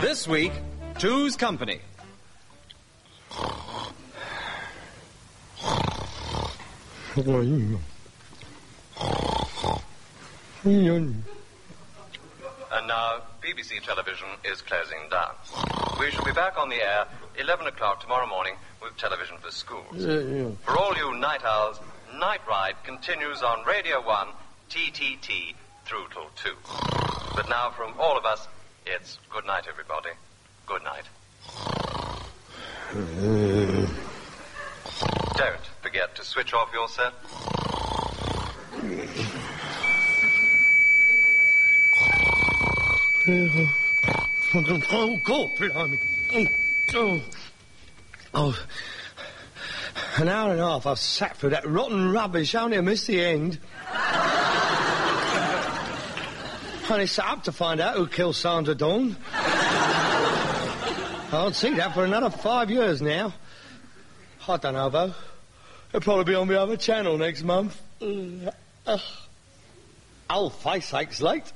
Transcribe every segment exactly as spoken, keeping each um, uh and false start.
This week, Two's Company. And now, B B C Television is closing down. We shall be back on the air eleven o'clock tomorrow morning with Television for Schools. Yeah, yeah. For all you night owls, Night Ride continues on Radio one, T T T, through till two. But now, from all of us, it's good night, everybody. Good night. Uh... Don't forget to switch off your set. Oh, God, blimey. Oh, oh. An hour and a half I've sat through that rotten rubbish, only I missed the end. Only sat up to find out who killed Sandra Dawn. I won't see that for another five years now. I don't know, though. It'll probably be on the other channel next month. Uh, uh. Oh, face aches late.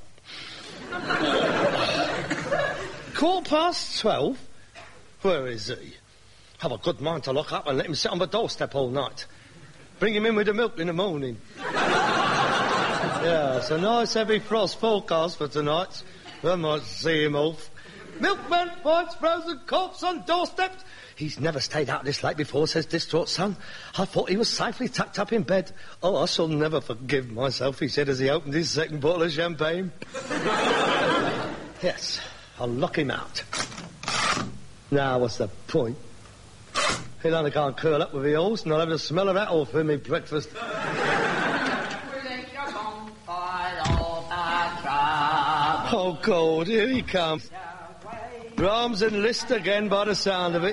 Quarter past twelve? Where is he? Have a good mind to lock up and let him sit on the doorstep all night. Bring him in with the milk in the morning. Yeah, it's a nice heavy frost forecast for tonight. I might see him off. Milkman finds frozen corpse on doorsteps. He's never stayed out this late before, says distraught son. I thought he was safely tucked up in bed. Oh, I shall never forgive myself, he said as he opened his second bottle of champagne. Yes, I'll lock him out. Now, what's the point? He'll only go and curl up with the horse and I'll have the smell of that all for me breakfast. Oh, God, here he comes. Brahms and Liszt again by the sound of it.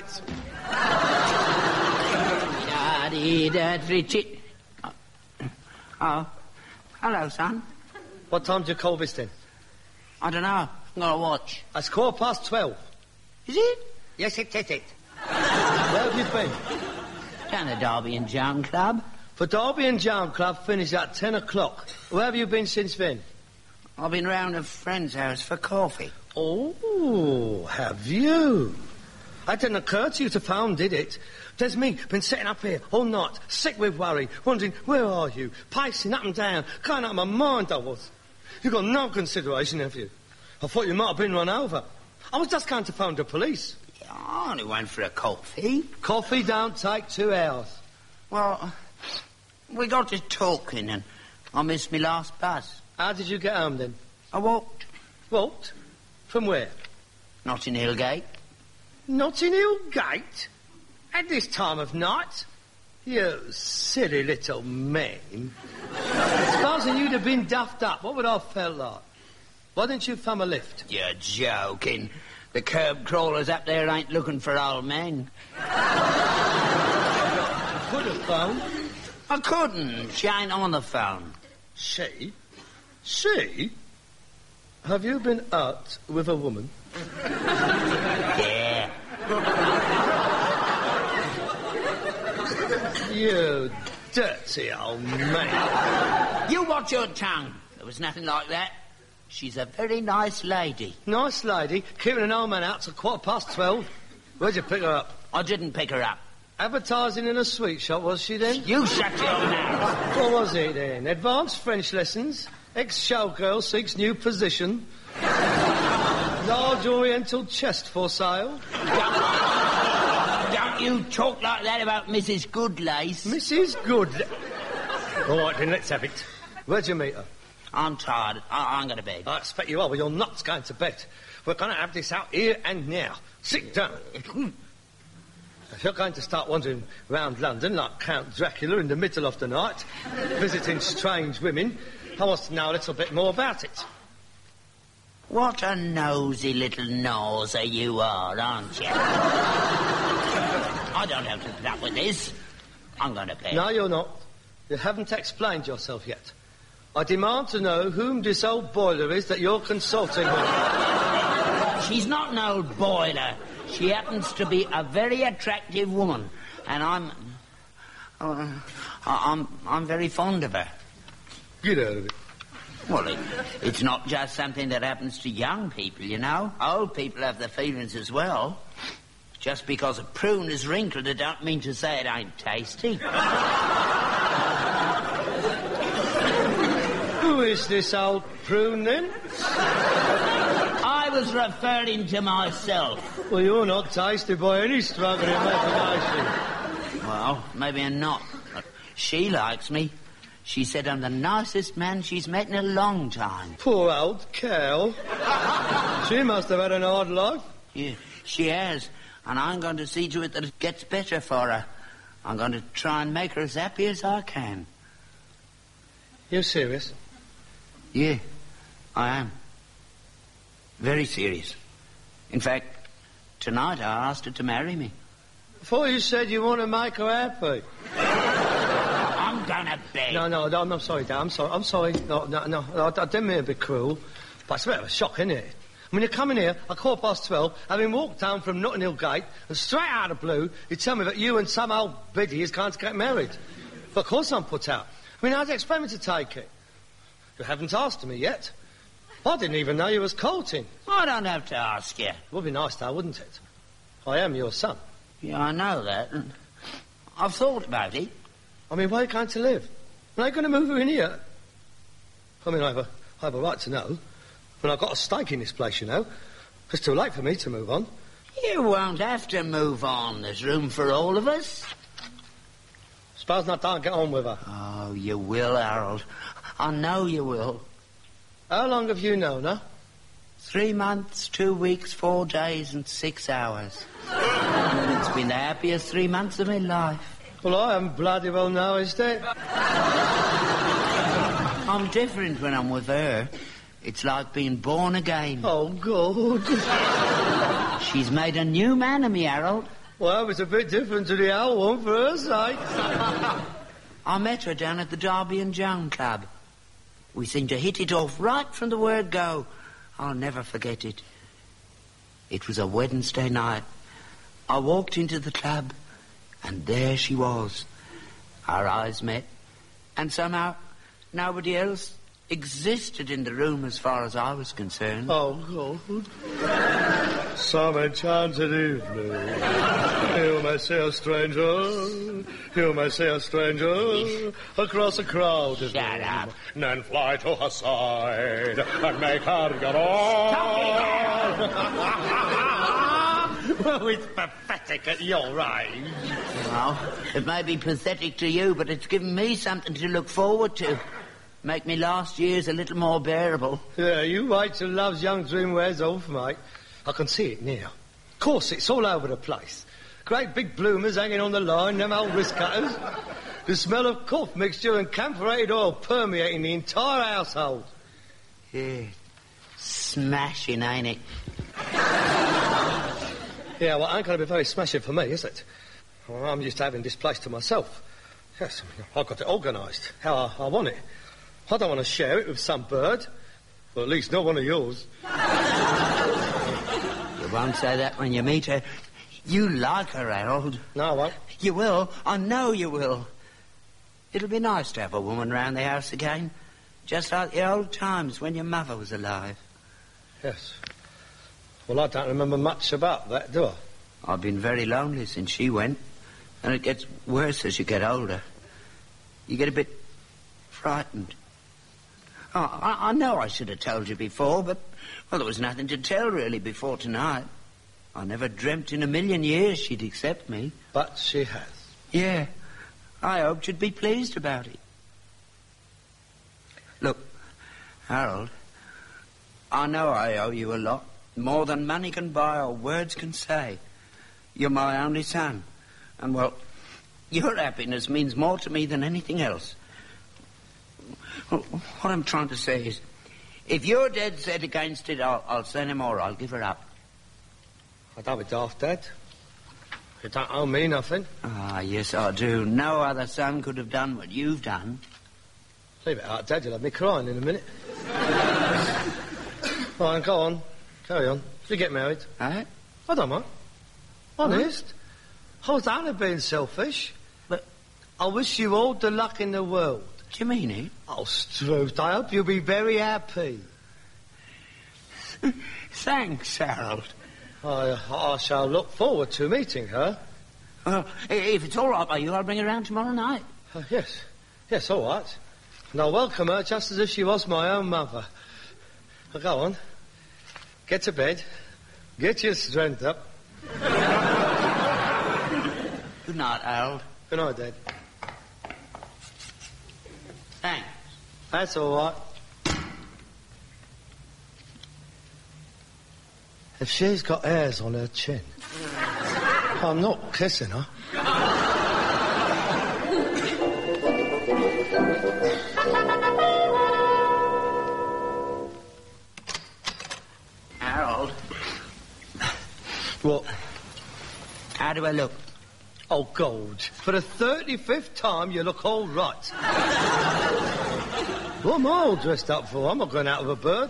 Oh. oh. Hello, son. What time do you call this then? I don't know. I've got a watch. It's quarter past twelve. Is it? Yes, it is it. Where have you been? Down the Derby and Joan Club. The Derby and Joan Club finish at ten o'clock. Where have you been since then? I've been round a friend's house for coffee. Oh, have you? That didn't occur to you to phone, did it? There's me, been sitting up here all night, sick with worry, wondering, where are you? Pacing up and down, going out of my mind I was. You've got no consideration, have you? I thought you might have been run over. I was just going to phone the police. Yeah, I only went for a coffee. Coffee don't take two hours. Well, we got to talking and I missed my last bus. How did you get home then? I walked. Walked? From where? Notting Hill Gate. Notting Hill Gate? At this time of night? You silly little man. Supposing you'd have been duffed up, what would I have felt like? Why didn't you thumb a lift? You're joking. The curb crawlers up there ain't looking for old men. You could have phoned. I couldn't. She ain't on the phone. She? She? Have you been out with a woman? Yeah. You dirty old man. You watch your tongue. There was nothing like that. She's a very nice lady. Nice lady? Keeping an old man out till quarter past twelve? Where'd you pick her up? I didn't pick her up. Advertising in a sweet shop, was she then? You shut your mouth. What was it then? Advanced French lessons? Ex-showgirl seeks new position? Large oriental chest for sale? Don't, don't you talk like that about Missus Goodlace. Missus Goodlace? All right, then, let's have it. Where'd you meet her? I'm tired. I- I'm going to bed. I expect you are, but you're not going to bed. We're going to have this out here and now. Sit down. If you're going to start wandering round London like Count Dracula in the middle of the night, visiting strange women, I want to know a little bit more about it. What a nosy little noser you are, aren't you? I don't have to put up with this. I'm going to bed. No, you're not. You haven't explained yourself yet. I demand to know whom this old boiler is that you're consulting with. She's not an old boiler. She happens to be a very attractive woman, and I'm... Uh, I'm, I'm very fond of her. Get out of it. Well, it, it's not just something that happens to young people, you know. Old people have their feelings as well. Just because a prune is wrinkled, it don't mean to say it ain't tasty. Who is this old prune, then? I was referring to myself. Well, you're not tasty by any stroke of the imagination. Well, maybe I'm not. But she likes me. She said I'm the nicest man she's met in a long time. Poor old cow. She must have had an hard life. Yeah, she has. And I'm going to see to it that it gets better for her. I'm going to try and make her as happy as I can. You serious? Yeah, I am. Very serious. In fact, tonight I asked her to marry me. I thought you said you want to make her happy. I'm gonna beg. No, no, no, I'm sorry, Dad. I'm sorry. I'm sorry. No, no, no. I, I didn't mean to be cruel, but it's a bit of a shock, isn't it? I mean, you come in here at quarter past twelve, having walked down from Notting Hill Gate, and straight out of the blue, you tell me that you and some old biddy is going to get married. But of course I'm put out. I mean, how do you expect me to take it? You haven't asked me yet. I didn't even know you was courting. I don't have to ask you. It would be nice, though, wouldn't it? I am your son. Yeah, I know that. And I've thought about it. I mean, where are you going to live? Are they going to move her in here? I mean, I have a, I have a right to know. But I've got a stake in this place, you know. It's too late for me to move on. You won't have to move on. There's room for all of us. Suppose I don't get on with her. Oh, you will, Harold. I know you will. How long have you known her? Three months, two weeks, four days and six hours. It's been the happiest three months of my life. Well, I am bloody well noticed it. I'm different when I'm with her. It's like being born again. Oh, God. She's made a new man of me, Harold. Well, it's a bit different to the old one, for her sake. I met her down at the Derby and Joan Club. We seemed to hit it off right from the word go. I'll never forget it. It was a Wednesday night. I walked into the club, and there she was. Our eyes met, and somehow nobody else existed in the room as far as I was concerned. Oh, God. Some enchanted evening. You may see a stranger. You may see a stranger across a crowded Shut room. up. Then fly to her side and make her get on. Well, it's pathetic at your age. Well, it may be pathetic to you, but it's given me something to look forward to. Make me last year's a little more bearable. Yeah, you wait till love's young dream wears off, mate. I can see it now. Of course, it's all over the place. Great big bloomers hanging on the line, them old wrist cutters. The smell of cough mixture and camphorated oil permeating the entire household. Yeah. Smashing, ain't it? Yeah, well, it ain't going to be very smashing for me, is it? Well, I'm used to having this place to myself. Yes, I mean, I've got it organised, how I, I want it. I don't want to share it with some bird. Or at least not one of yours. You won't say that when you meet her. You like her, Harold. No, I won't. You will. I know you will. It'll be nice to have a woman round the house again. Just like the old times when your mother was alive. Yes. Well, I don't remember much about that, do I? I've been very lonely since she went. And it gets worse as you get older. You get a bit frightened. Oh, I, I know I should have told you before, but, well, there was nothing to tell, really, before tonight. I never dreamt in a million years she'd accept me. But she has. Yeah. I hoped you'd be pleased about it. Look, Harold, I know I owe you a lot. More than money can buy or words can say. You're my only son. And, well, your happiness means more to me than anything else. What I'm trying to say is, if you're dead set against it, I'll, I'll say no more. I'll give her up. I don't be daft, Dad. You don't owe me nothing. Ah, yes, I do. No other son could have done what you've done. Leave it out, Dad. You'll have me crying in a minute. Right, go on. Carry on. If you get married. Eh? I don't mind. Honest. I was only being selfish. But I wish you all the luck in the world. Do you mean it? Oh, Struth, I hope you'll be very happy. Thanks, Harold. I, I shall look forward to meeting her. Well, if it's all right by you, I'll bring her round tomorrow night. Uh, yes, yes, all right. And I'll welcome her just as if she was my own mother. Now, go on. Get to bed. Get your strength up. Good night, Harold. Good night, Dad. Thanks. That's all right. If she's got hairs on her chin, I'm not kissing her. Harold. What? How do I look? Oh, God. For the thirty-fifth time, you look all right. What am I all dressed up for? I'm not going out with a bird.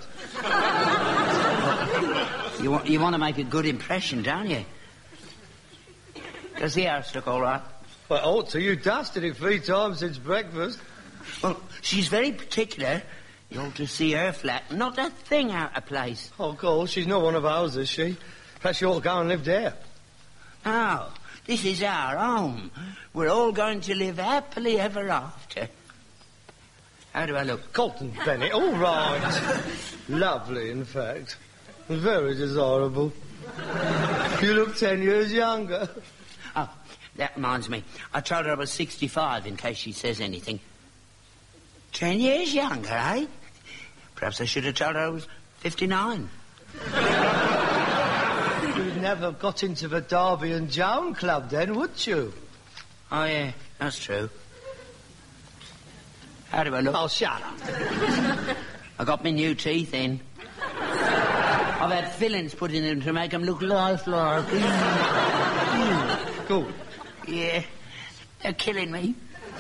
You want, you want to make a good impression, don't you? Does the house look all right? Well, it ought to. You dusted it three times since breakfast. Well, she's very particular. You ought to see her flat. Not a thing out of place. Oh, God, she's not one of ours, is she? Perhaps you ought to go and live there. No, this is our home. We're all going to live happily ever after. How do I look? Colton Bennett, all right. Lovely, in fact. Very desirable. You look ten years younger. Oh, that reminds me. I told her I was sixty-five in case she says anything. Ten years younger, eh? Perhaps I should have told her I was fifty-nine. You'd never got into the Derby and Joan Club then, would you? Oh, yeah, that's true. How do I look? Oh, shut up. I got my new teeth in. I've had fillings put in them to make them look lifelike. Good. Yeah, they're killing me.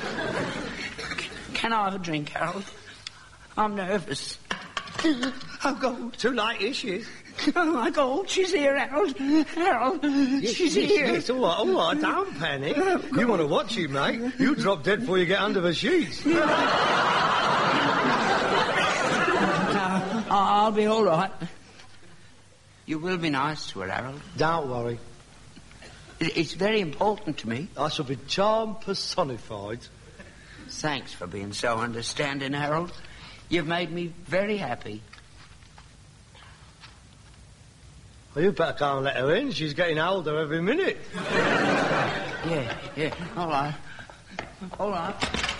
Can I have a drink, Harold? I'm nervous. Oh, God. Too late, is she? Oh, my God, she's here, Harold. Harold, Yes, she's yes, here. Yes, all right, all right, don't panic. You want to watch you, mate? You drop dead before you get under the sheets. No, I'll be all right. You will be nice to her, Harold. Don't worry. It's very important to me. I shall be charm personified. Thanks for being so understanding, Harold. You've made me very happy. Well, you better go and let her in. She's getting older every minute. Yeah, yeah, all right. All right.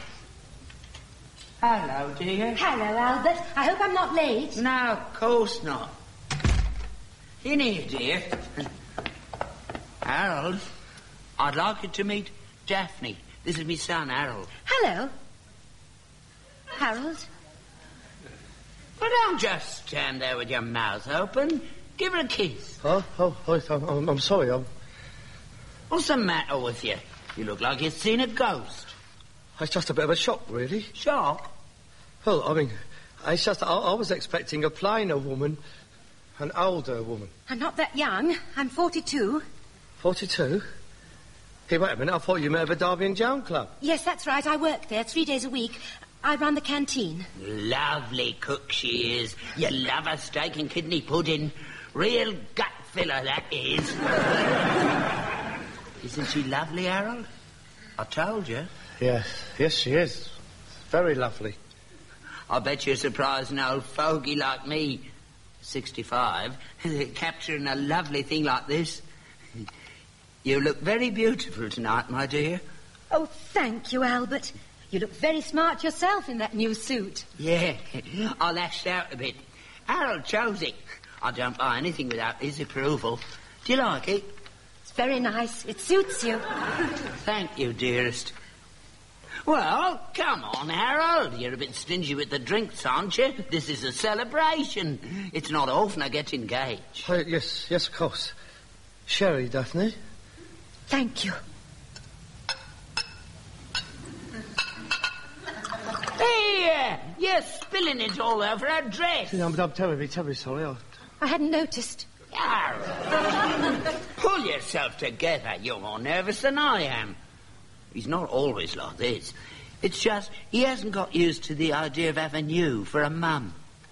Hello, dear. Hello, Albert. I hope I'm not late. No, of course not. In here, dear. Harold, I'd like you to meet Daphne. This is my son, Harold. Hello. Harold? Well, don't just stand there with your mouth open. Give her a kiss. Oh, oh, oh I'm, I'm sorry. I'm... What's the matter with you? You look like you've seen a ghost. It's just a bit of a shock, really. Shock? Well, I mean, it's just I, I was expecting a plainer woman, an older woman. I'm not that young. I'm forty-two. Forty-two? Hey, wait a minute. I thought you met at the Derby and Joan Club. Yes, that's right. I work there three days a week. I run the canteen. Lovely cook she is. You love her steak and kidney pudding. Real gut filler, that is. Isn't she lovely, Harold? I told you. Yes, yes, she is. Very lovely. I bet you're surprised an old fogey like me, sixty-five, capturing a lovely thing like this. You look very beautiful tonight, my dear. Oh, thank you, Albert. You look very smart yourself in that new suit. Yeah, I lashed out a bit. Harold chose it. I don't buy anything without his approval. Do you like it? It's very nice. It suits you. Thank you, dearest. Well, come on, Harold. You're a bit stingy with the drinks, aren't you? This is a celebration. It's not often I get engaged. Uh, yes, yes, of course. Sherry, Daphne. Thank you. Hey, you're spilling it all over her dress. I'm, I'm terribly, terribly sorry. I... I hadn't noticed. Harold, pull yourself together. You're more nervous than I am. He's not always like this. It's just he hasn't got used to the idea of having you for a mum.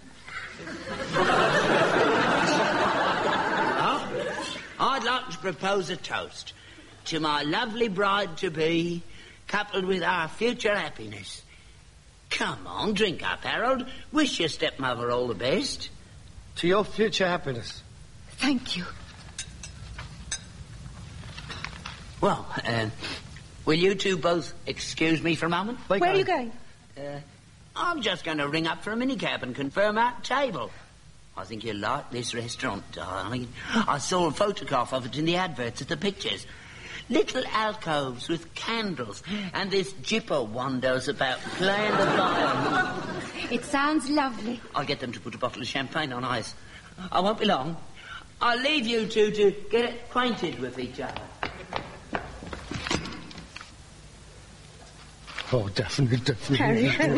Oh, I'd like to propose a toast to my lovely bride-to-be, coupled with our future happiness. Come on, drink up, Harold. Wish your stepmother all the best. To your future happiness. Thank you. Well, um, will you two both excuse me for a moment? Where are you going? Uh, I'm just going to ring up for a minicab and confirm our table. I think you'll like this restaurant, darling. I saw a photograph of it in the adverts at the pictures. Little alcoves with candles and this jipper wanders about playing the violin. It sounds lovely. I'll get them to put a bottle of champagne on ice. I won't be long. I'll leave you two to get acquainted with each other. Oh, Daphne, Daphne. Harry, Harry.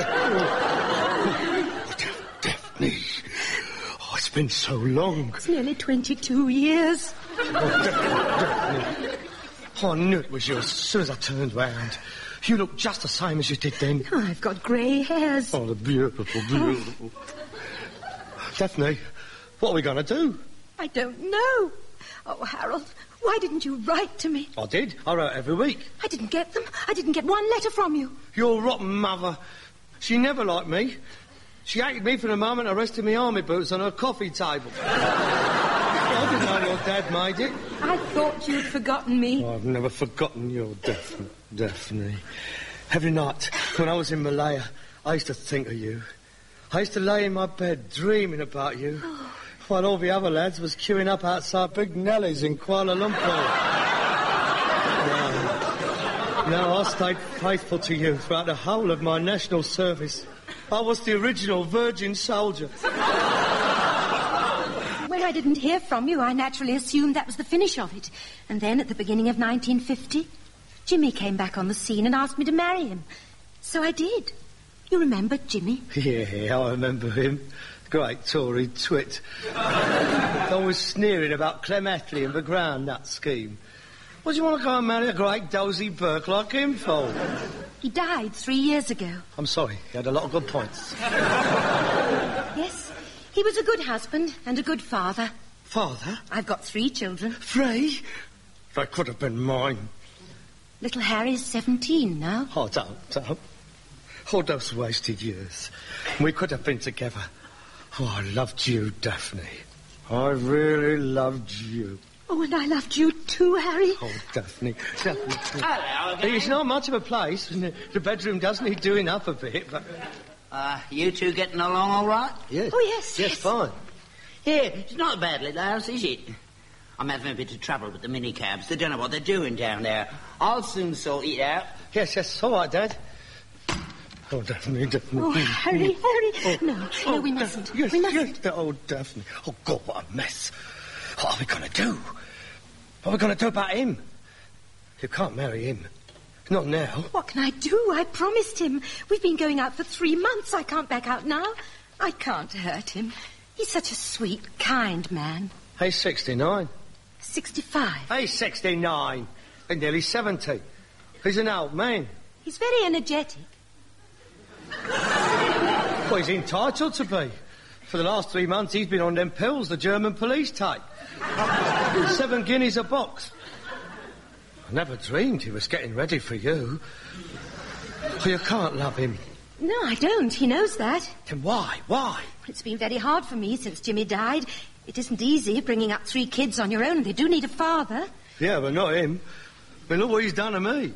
Oh, Daphne. Oh, it's been so long. It's nearly twenty-two years. Oh, Daphne, Daphne. Oh, I knew it was you as soon as I turned round. You look just the same as you did then. Oh, I've got grey hairs. Oh, the beautiful, beautiful. Oh. Daphne, what are we going to do? I don't know. Oh, Harold, why didn't you write to me? I did. I wrote every week. I didn't get them. I didn't get one letter from you. Your rotten mother. She never liked me. She hated me from the moment I rested my army boots on her coffee table. I didn't know your dad made it. I thought you'd forgotten me. Oh, I've never forgotten your Daphne. Daphne. Every night when I was in Malaya, I used to think of you. I used to lay in my bed dreaming about you, oh. while all the other lads was queuing up outside Big Nellie's in Kuala Lumpur. no. no, I stayed faithful to you throughout the whole of my national service. I was the original virgin soldier. When I didn't hear from you, I naturally assumed that was the finish of it. And then, at the beginning of nineteen fifty, Jimmy came back on the scene and asked me to marry him. So I did. You remember Jimmy? Yeah, I remember him. Great Tory twit. Always sneering about Clem Attlee and the groundnut scheme. What do you want to go and marry a great dozy Burke like him for? He died three years ago. I'm sorry, he had a lot of good points. Yes, he was a good husband and a good father. Father? I've got three children. Three? They could have been mine. Little Harry's seventeen now. Oh, don't, don't. All those wasted years. We could have been together. Oh, I loved you, Daphne. I really loved you. Oh, and I loved you too, Harry. Oh, Daphne. Daphne. Hello again. It's not much of a place. The bedroom does need doing up a bit, but... Uh, you two getting along all right? Yes. Oh, yes, Yes, yes. fine. Yeah, it's not a bad little house, is it? I'm having a bit of trouble with the minicabs. They don't know what they're doing down there. I'll soon sort it out. Yes, yes, all right, Dad. Oh, Daphne, Daphne. Oh, Harry, Harry. Oh, no, no, oh, we Daphne, mustn't. Yes, we mustn't. yes. Oh, Daphne. Oh, God, what a mess. What are we going to do? What are we going to do about him? You can't marry him. Not now. What can I do? I promised him. We've been going out for three months. I can't back out now. I can't hurt him. He's such a sweet, kind man. He's sixty-nine. Sixty-five. He's sixty-nine. He's nearly seventy. He's an old man. He's very energetic. Well, he's entitled to be. For the last three months, he's been on them pills the German police take. Seven guineas a box. I never dreamed he was getting ready for you. Oh, you can't love him. No, I don't. He knows that. Then why? Why? It's been very hard for me since Jimmy died. It isn't easy bringing up three kids on your own. They do need a father. Yeah, but not him. I mean, look what he's done to me.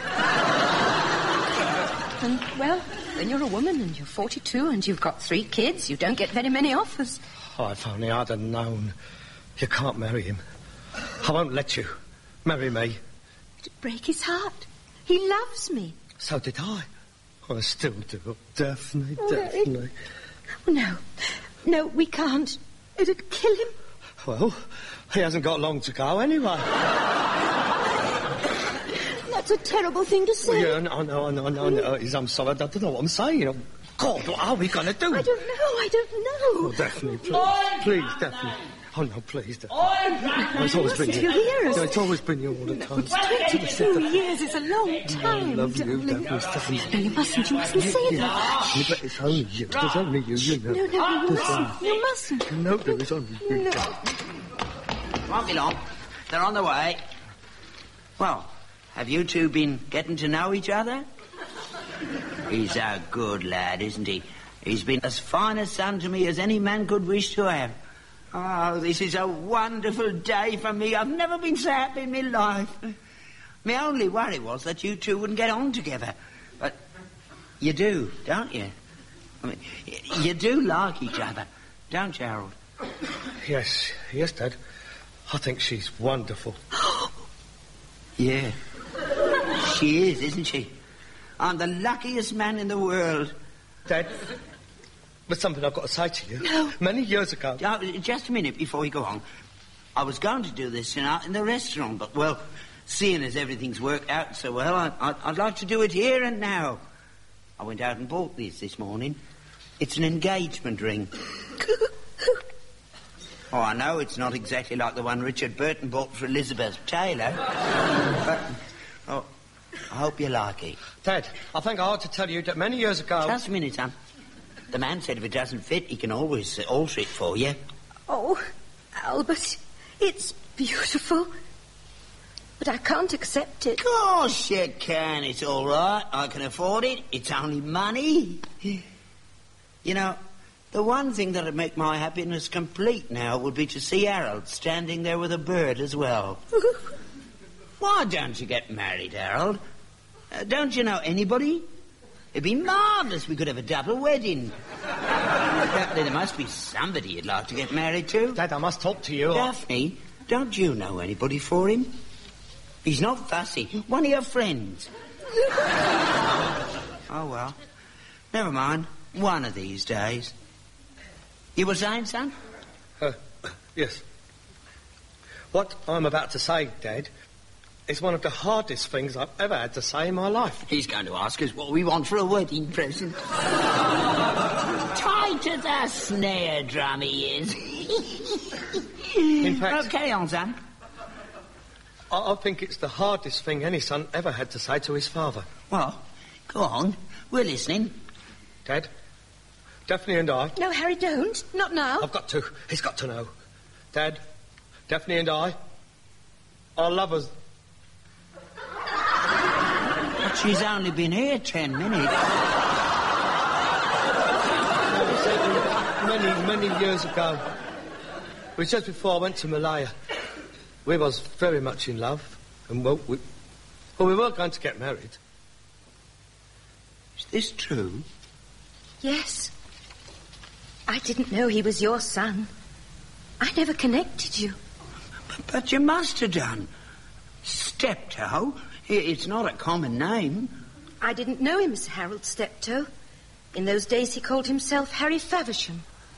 And, well, when you're a woman and you're forty-two and you've got three kids, you don't get very many offers. Oh, if only I'd have known. You can't marry him. I won't let you. Marry me. It'd break his heart. He loves me. So did I. I still do. Daphne, Oh, Daphne. Oh, no. No, we can't. It'd kill him. Well, he hasn't got long to go anyway. That's a terrible thing to say. Yeah, no, no, no, no, no. I'm sorry, I don't know what I'm saying. Oh, God, what are we going to do? I don't know, I don't know. Oh, Daphne, please. Boys, Please, come Daphne. down. Oh, no, please, Dad. Oi, No, it's always been you. You hear us? No, it's always been you all the time. Twenty-two years is a long time, I love you, darling. Dad. It's No, you mustn't. You mustn't say that. Yeah, but it's only you. There's only you, you know. No, no, you mustn't. You mustn't. No, there is only you. No. Won't be long. They're on the way. Well, have you two been getting to know each other? He's a good lad, isn't he? He's been as fine a son to me as any man could wish to have. Oh, this is a wonderful day for me. I've never been so happy in my life. My only worry was that you two wouldn't get on together. But you do, don't you? I mean, y- you do like each other, don't you, Harold? Yes, yes, Dad. I think she's wonderful. Yeah. She is, isn't she? I'm the luckiest man in the world. Dad, there's something I've got to say to you. No. Many years ago... Uh, just a minute before we go on. I was going to do this tonight in the restaurant, but, well, seeing as everything's worked out so well, I, I, I'd like to do it here and now. I went out and bought these this morning. It's an engagement ring. Oh, I know it's not exactly like the one Richard Burton bought for Elizabeth Taylor. But, oh, I hope you like it. Dad, I think I ought to tell you that many years ago... Just a minute, son. The man said if it doesn't fit, he can always uh, alter it for you. Oh, Albert, it's beautiful. But I can't accept it. Of course you can. It's all right. I can afford it. It's only money. You know, the one thing that'd make my happiness complete now would be to see Harold standing there with a bird as well. Why don't you get married, Harold? Uh, don't you know anybody? It'd be marvellous. We could have a double wedding. There must be somebody you'd like to get married to. Dad, I must talk to you. Daphne, don't you know anybody for him? He's not fussy. One of your friends. Oh, well. Never mind. One of these days. You were saying, son? Uh, yes. What I'm about to say, Dad, is one of the hardest things I've ever had to say in my life. He's going to ask us what we want for a wedding present. Tight as a snare drum he is. In fact... Oh, carry on, son. I, I think it's the hardest thing any son ever had to say to his father. Well, go on. We're listening. Dad, Daphne and I... No, Harry, don't. Not now. I've got to. He's got to know. Dad, Daphne and I are lovers. But she's only been here ten minutes. Many, many years ago. It was just before I went to Malaya. We was very much in love. And, well, we, well, we weren't going to get married. Is this true? Yes. I didn't know he was your son. I never connected you. But, but you must have done. Steptoe? It's not a common name. I didn't know him as Harold Steptoe. In those days he called himself Harry Faversham.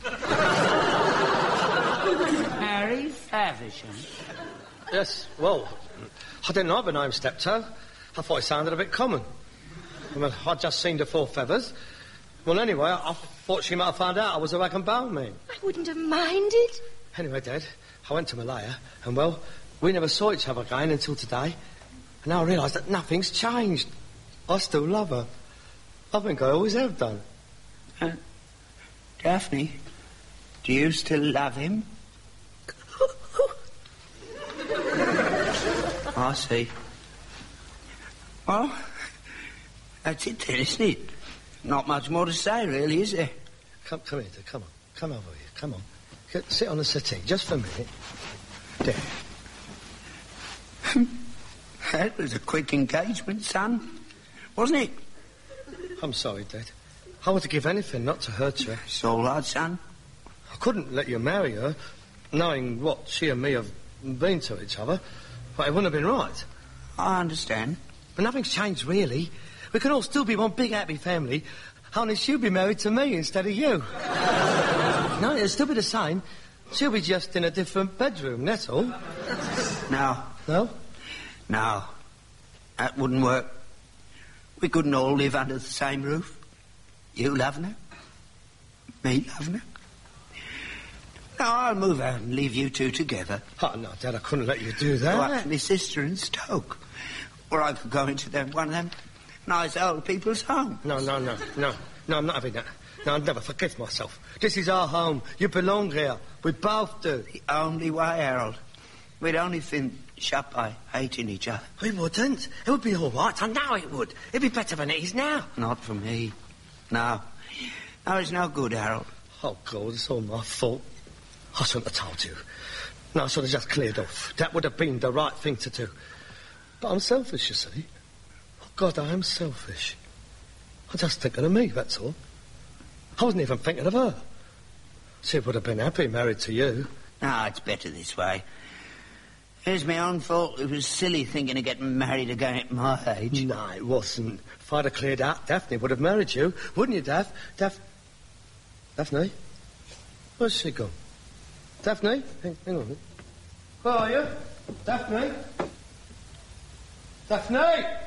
Harry Faversham? Yes, well, I didn't know the name Steptoe. I thought it sounded a bit common. I mean, I'd just seen the four feathers. Well, anyway, I, I thought she might have found out I was a rag and bone man. I wouldn't have minded. Anyway, Dad, I went to Malaya, and, well, we never saw each other again until today. And now I realise that nothing's changed. I still love her. I think I always have done. Uh, Daphne, do you still love him? I see. Well, that's it then, isn't it? Not much more to say, really, is there? Come, come here, Dad, come on. Come over here, come on. Get, sit on the settee, just for a minute. There. That was a quick engagement, son. Wasn't it? I'm sorry, Dad. I would give anything not to hurt you. It's all right, son. I couldn't let you marry her, knowing what she and me have been to each other, but it wouldn't have been right. I understand. But nothing's changed, really. We can all still be one big happy family, only she'll be married to me instead of you. No, it'll still be the same. She'll be just in a different bedroom, that's all. No. No? No. That wouldn't work. We couldn't all live under the same roof. You loving her, me loving her. No, I'll move out and leave you two together. Oh, no, Dad, I couldn't let you do that. Go up to my sister in Stoke. Or I could go into them, one of them nice old people's homes. No, no, no, no. No, I'm not having that. No, I'll never forgive myself. This is our home. You belong here. We both do. The only way, Harold. We'd only finish up by hating each other. We wouldn't. It would be all right. I know it would. It'd be better than it is now. Not for me. No. No, it's no good, Harold. Oh, God, it's all my fault. I shouldn't have told you. No, I should have just cleared off. That would have been the right thing to do. But I'm selfish, you see. Oh, God, I am selfish. I'm just thinking of me, that's all. I wasn't even thinking of her. She would have been happy married to you. No, it's better this way. It's my own fault. It was silly thinking of getting married again at my age. No, it wasn't. If I'd have cleared out, Daphne would have married you. Wouldn't you, Daph? Daph... Daphne? Where's she gone? Daphne? Hang, hang on. Where are you? Daphne? Daphne!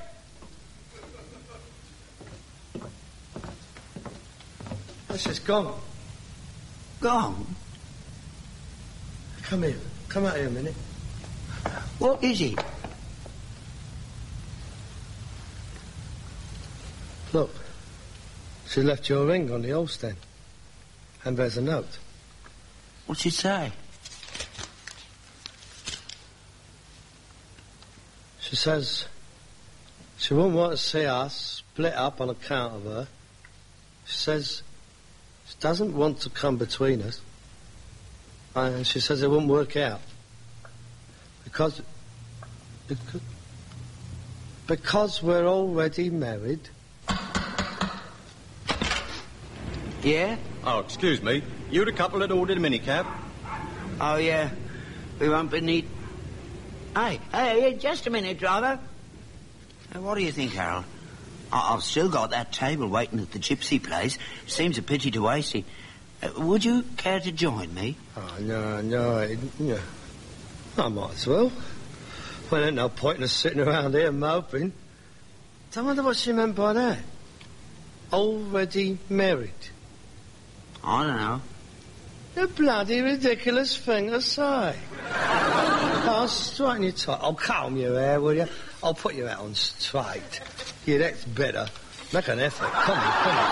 Oh, she's gone. Gone? Come here. Come out here a minute. What is it? Look. She left your ring on the old stand. And there's a note. What's it say? She says she won't want to see us split up on account of her. She says she doesn't want to come between us. And she says it won't work out. Because... Because... Because we're already married. Yeah? Oh, excuse me. You the couple that ordered a minicab? Oh, yeah. We won't be need... Hey, hey, just a minute, driver. Now, what do you think, Harold? I- I've still got that table waiting at the gypsy place. Seems a pity to waste it. Uh, would you care to join me? Oh, no, no, it, no. I might as well. Well, ain't no point in us sitting around here moping. I wonder what she meant by that. Already married. I don't know. A bloody ridiculous thing to say. I'll straighten your tie. I'll comb your hair, will you? I'll put you out on straight. Yeah, that's better. Make an effort. Come on, come on.